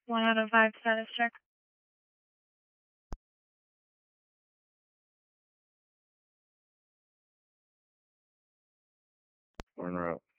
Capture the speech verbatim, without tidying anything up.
One out of five status check. We're en route.